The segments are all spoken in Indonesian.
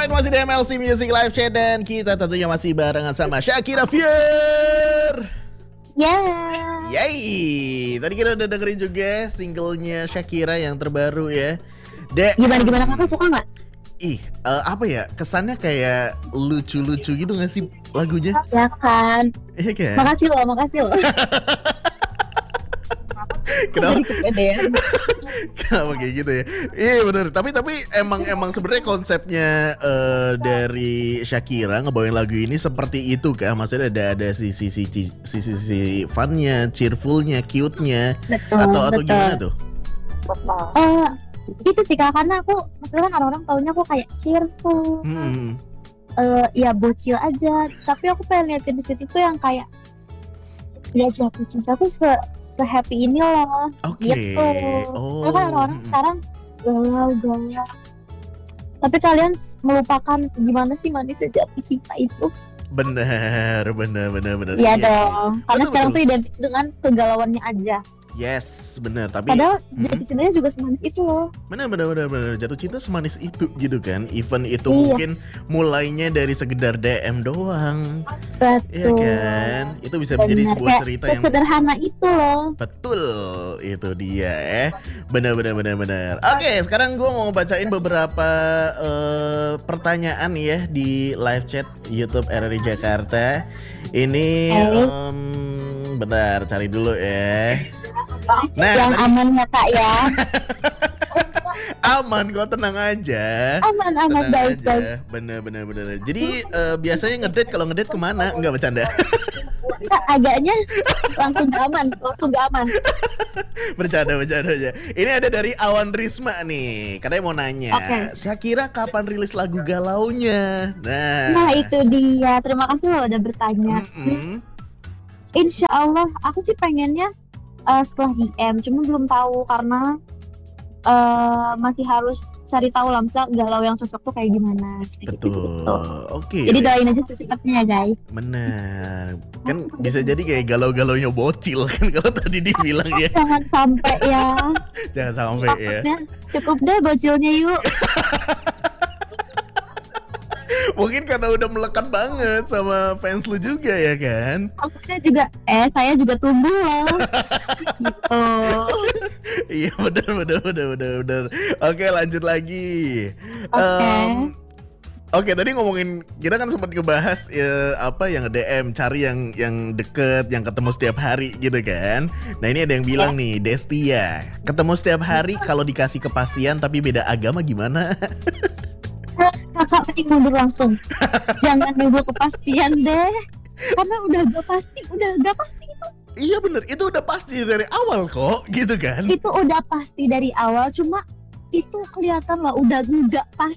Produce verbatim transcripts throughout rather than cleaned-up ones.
Alright, masih di M L C Music Live Chat dan kita tentunya masih barengan sama Shakira Fier. Yeah. Yay, tadi kita udah dengerin juga singlenya Shakira yang terbaru ya. Dek, Gimana gimana kakak suka nggak? ih, uh, apa ya? Kesannya kayak lucu-lucu gitu gak sih lagunya? Ya kan. Iya kan? Makasih loh, makasih loh. Kenapa? Jadi kepedean. Kenapa kayak gitu ya? Iya bener. Tapi tapi emang emang sebenarnya konsepnya uh, dari Shakira ngebawain lagu ini seperti itu kah? Maksudnya ada ada sisi sisi sisi sisi funnya, cheerfulnya, cute-nya, Betul, atau atau betul. gimana tuh? Eh, itu sih kak, karena aku maksudnya kan orang-orang taunya aku kayak cheerful, Hmm. eh ya bocil aja. Tapi aku pengen liatin di situ tuh yang kayak ya jatuh cinta tuh se se happy ini loh. Oke. Gitu. Oh. Karena kan orang-orang mm-mm. sekarang galau-galau. Tapi kalian s- melupakan gimana sih manisnya jatuh cinta itu? Bener, bener, bener, bener. Iya sih. dong. Karena Betul, sekarang betul. tuh identik dengan kegalauannya aja. Yes, bener. Tapi Padahal Mhm. jatuh cintanya juga semanis itu loh. bener, bener, bener, bener. Jatuh cinta semanis itu gitu kan. Even itu Iya. mungkin mulainya dari sekedar D M doang. Iya Betul. kan? Itu bisa menjadi Benar. sebuah Kayak cerita yang sesederhana itu loh. betul. Itu dia eh. Benar benar benar benar. Oke, sekarang gue mau bacain beberapa eh, pertanyaan ya di live chat YouTube R R I Jakarta. Ini Oke. em, bentar cari dulu ya. Nah, Yang tadi aman ya kak ya. aman kok, tenang aja. Aman aman Tenang baik aja. baik. Bener bener bener. Jadi eh, biasanya ngedate, kalau ngedate kemana? Enggak bercanda. Kak, agaknya langsung gak aman, langsung gak aman. Bercanda bercanda aja. Ini ada dari Awan Risma nih. Katanya mau nanya, Oke. Shakira kapan rilis lagu galaunya? Nah. Nah itu dia. Terima kasih loh udah bertanya. Mm-mm. Insya Allah aku sih pengennya eh, setelah D M, cuma belum tahu karena eh, masih harus cari tahu lah misalnya galau yang cocok tuh kayak gimana. Kayak Betul. gitu-gitu. Oke. Jadi doain aja secepatnya ya guys. Benar. Kan bisa jadi kayak galau-galaunya bocil kan kalau tadi dibilang ya. Jangan sampai ya. Jangan sampai ya. Maksudnya cukup deh bocilnya yuk. Mungkin karena udah melekat banget sama fans lu juga ya kan. Maksudnya juga eh saya juga tunggu loh. Gitu. Iya benar benar benar benar benar. Oke, lanjut lagi. Oke. Em, Oke, tadi ngomongin, kita kan sempat ngebahas ya, apa yang D M, cari yang yang deket, yang ketemu setiap hari gitu kan. Nah ini ada yang bilang nih, Destia, ketemu setiap hari kalau dikasih kepastian tapi beda agama gimana? Kakak mending mundur langsung. Jangan nunggu kepastian deh. Karena udah gak pasti, udah gak pasti itu. Iya bener, itu udah pasti dari awal kok, gitu kan? Itu udah pasti dari awal, cuma itu kelihatan lah udah gak pasti.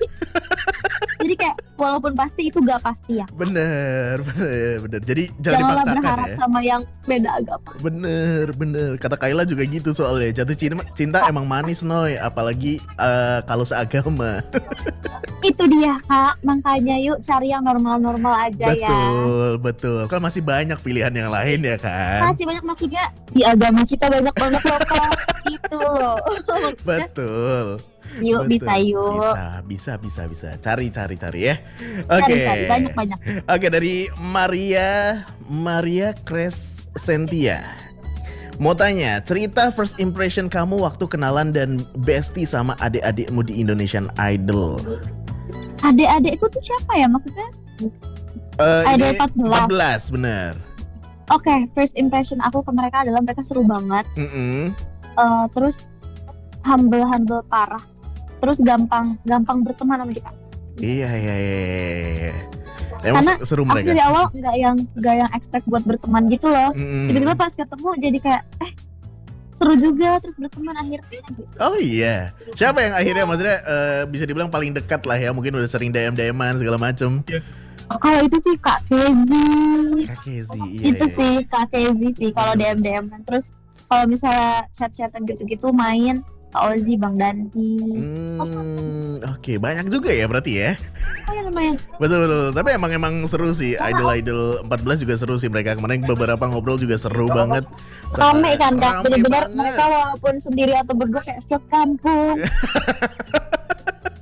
Jadi kayak walaupun pasti itu gak pasti ya. Bener, bener, bener. Jadi jangan Janganlah dipaksakan berharap ya. sama yang beda agama. Bener, bener. Kata Kayla juga gitu soalnya. Jatuh cinta, cinta emang manis Noy, apalagi eh, kalau seagama. Itu dia kak, makanya yuk cari yang normal-normal aja ya. Betul, betul. Kan masih banyak pilihan yang lain ya kan? Masih banyak, maksudnya di agama kita banyak banget loh kak. Gitu loh. Betul. Yuk Betul. bisa yuk. Bisa, bisa, bisa, bisa. Cari, cari, cari ya. Oke. Cari-cari banyak-banyak. Oke, dari Maria Maria Crescentia. Mau tanya, cerita first impression kamu waktu kenalan dan bestie sama adik-adikmu di Indonesian Idol. Adik-adikku tuh siapa ya maksudnya? Eh, Idol ini empat belas. empat belas, bener. Oke, first impression aku ke mereka adalah mereka seru banget. Mm-mm. Eh, terus humble humble parah. Terus gampang gampang berteman sama kita. Iya, iya, iya, iya. Emang Karena seru Aku mereka. dari awal nggak yang nggak yang expect buat berteman gitu loh. Mm-mm. Tiba-tiba pas ketemu jadi kayak eh seru juga, terus berteman akhirnya gitu. Oh iya, siapa yang akhirnya maksudnya eh, bisa dibilang paling dekat lah ya, mungkin udah sering D M-D M-an segala macem. Kalau itu sih Kak Kezi. Kak Kezi, iya. Itu iya. sih Kak Kezi sih kalau D M D M. Terus kalau misalnya chat-chatan gitu-gitu main Kak Ozi, Bang Dandi. Hmm, oke, banyak juga ya berarti ya. Oh ya lumayan. Betul betul. Tapi emang emang seru sih. Idol-idol empat belas juga seru sih mereka. Kemarin beberapa ngobrol juga seru banget. Sama- Rame kan Kak, rame bener-bener banget. mereka walaupun sendiri atau berdua kayak setiap kampung.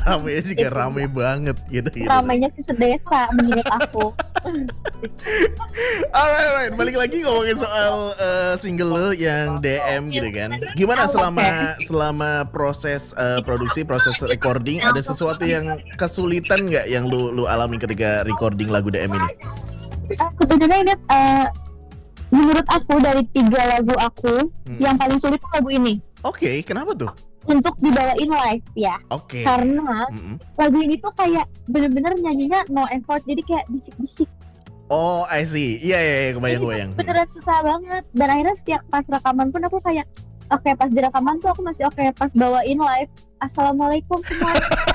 Ramenya juga Itu rame banget gitu gitu. Ramainya sih sedesa menurut aku. Alright, alright, balik lagi ngomongin soal uh, single lo yang D M gitu kan. Gimana selama selama proses uh, produksi, proses recording, ada sesuatu yang kesulitan nggak yang lu lu alami ketika recording lagu D M ini? Sebenarnya ini uh, menurut aku dari tiga lagu aku hmm. yang paling sulit tuh lagu ini. Oke, okay, kenapa tuh? Untuk dibawain live ya. Oke. Okay. Karena mm-hmm. lagu ini tuh kayak bener-bener nyanyinya no effort, jadi kayak bisik-bisik. Oh, I see. Iya, iya, iya, kebayang-kebayang. Beneran susah banget. Dan akhirnya setiap pas rekaman pun aku kayak, oke okay, pas di rekaman tuh aku masih oke, okay, pas bawain live, assalamualaikum semua.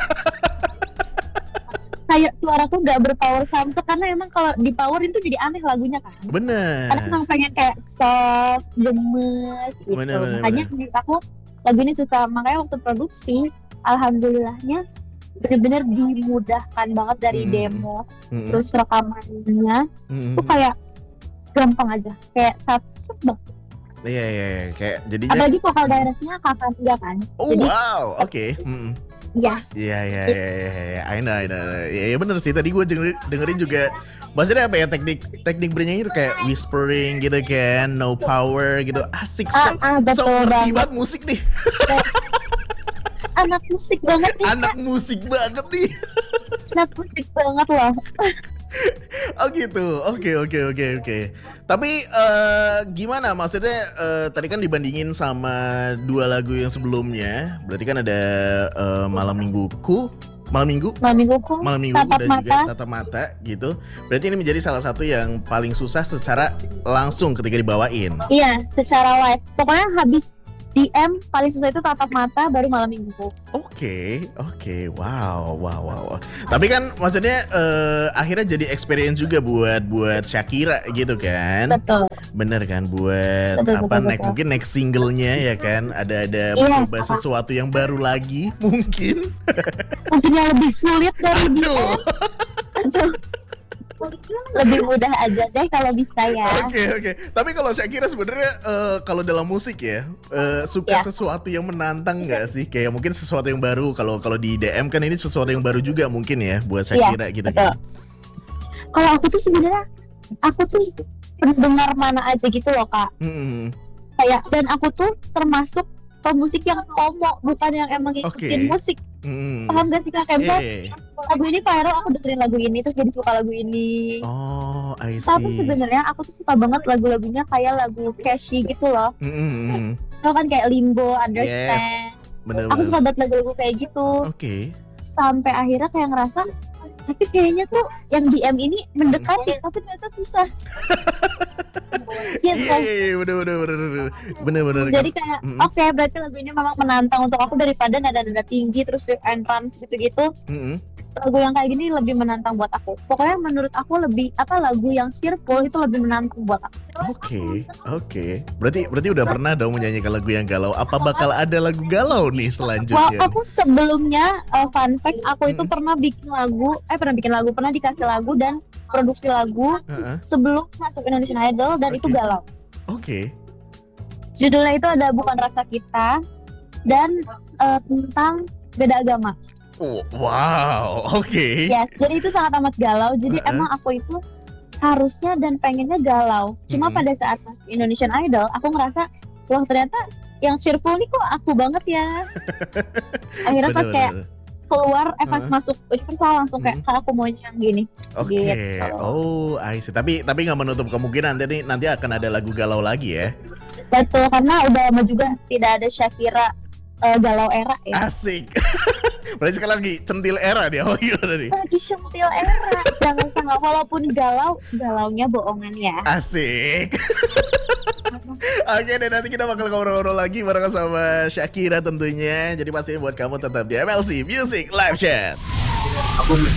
Kayak suaraku nggak berpower samsek karena emang kalau di power itu jadi aneh lagunya kan. Bener. Karena emang pengen kayak soft, gemes gitu. Bener, bener, makanya bener. menurut aku lagu ini susah. Makanya waktu produksi, alhamdulillahnya bener-bener dimudahkan banget dari hmm. demo, hmm. terus rekamannya, hmm. tuh kayak gampang aja, kayak satu banget. Iya iya iya, kayak jadinya. Apalagi vokal directnya kakak dia kan. Oh jadi, wow, oke. Okay. Hmm. Iya. Iya iya iya iya, I know I know. Iya ya, bener sih. Tadi gue dengerin, dengerin juga. Maksudnya apa ya teknik teknik bernyanyi itu kayak whispering gitu kan, no power gitu. Asik, so, ah, ah, so ngerti banget musik nih. Anak musik banget nih. Anak musik banget nih. Anak musik banget loh. Oh gitu, oke oke oke oke. Tapi uh, gimana maksudnya uh, tadi kan dibandingin sama dua lagu yang sebelumnya, berarti kan ada uh, Malam Mingguku, Malam Minggu, Malam Mingguku, Malam Mingguku Tatap dan Mata. juga Tatap Mata gitu. Berarti ini menjadi salah satu yang paling susah secara langsung ketika dibawain. Iya, secara live. Pokoknya habis D M paling susah itu Tatap Mata baru Malam Minggu. Oke, okay, oke, okay. wow, wow, wow. Tapi kan maksudnya uh, akhirnya jadi experience juga buat buat Shakira gitu kan? Betul. Bener kan buat betul, apa betul, next betul. Mungkin next singlenya ya kan? Ada ada iya, mencoba apa? Sesuatu yang baru lagi mungkin. Mungkin yang lebih sulit dari D M. Aduh. Lebih mudah aja deh kalau bisa ya. Oke okay, oke. Okay. Tapi kalau Shakira sebenarnya uh, kalau dalam musik ya uh, suka ya. Sesuatu yang menantang nggak sih? Kayak mungkin sesuatu yang baru. Kalau kalau di D M kan ini sesuatu yang baru juga mungkin ya buat Shakira ya, gitu betul. Kan. Kalau aku tuh sebenarnya aku tuh pendengar mana aja gitu loh kak. Hmm. Kayak dan aku tuh termasuk pemusik yang FOMO bukan yang emang ngikutin okay. musik. Hmm. Paham gak sih kak? Kayak yeah. lagu ini viral aku dengerin lagu ini terus jadi suka lagu ini. Oh, I see. Tapi sebenarnya aku tuh suka banget lagu-lagunya kayak lagu catchy gitu loh. Mm-hmm. Itu kan kayak Limbo, Understand. Yes. Bener, aku bener. Suka banget lagu-lagu kayak gitu. Oke. Okay. Sampai akhirnya kayak ngerasa tapi kayaknya tuh yang D M ini mendekati tapi ternyata susah. Iya iya iya bener bener bener bener bener. Jadi kayak mm-hmm. oke okay, berarti lagu ini memang menantang untuk aku daripada nada-nada tinggi terus riff and runs gitu-gitu. Mm-hmm. Lagu yang kayak gini lebih menantang buat aku. Pokoknya menurut aku lebih apa lagu yang cheerful itu lebih menantang buat aku. Oke okay, oke. Okay. Berarti berarti udah pernah dong menyanyikan lagu yang galau. Apa bakal ada lagu galau nih selanjutnya? Wah aku sebelumnya uh, fun fact aku itu mm-hmm. pernah bikin lagu, eh pernah bikin lagu pernah dikasih lagu dan produksi lagu uh-huh. sebelum masuk Indonesian Idol dan okay. itu galau. Oke. Okay. Judulnya itu ada Bukan Rasa Kita dan uh, tentang beda agama. Oh, wow, oke. Okay. Ya, jadi itu sangat amat galau. Jadi uh-uh. emang aku itu harusnya dan pengennya galau. Cuma mm-hmm. pada saat masuk Indonesian Idol, aku ngerasa, wah ternyata yang cheerful nih kok aku banget ya. Akhirnya pas kayak keluar, eh pas uh-huh. masuk Universal langsung kayak mm-hmm. aku maunya yang gini. Oke. Okay. Gitu. Oh, I see. Tapi tapi nggak menutup kemungkinan nanti nanti akan ada lagu galau lagi ya. Betul, karena udah lama juga tidak ada Shakira uh, galau era ya. Asik. Berarti sekali lagi centil era dia. Oh iya tadi. Lagi centil era. Jangan sangat walaupun galau, galaunya bohongan ya. Asik. Oke deh, nanti kita bakal ngobrol-ngobrol lagi bareng sama Shakira tentunya. Jadi pastiin buat kamu tetap di M L C Music Live Chat.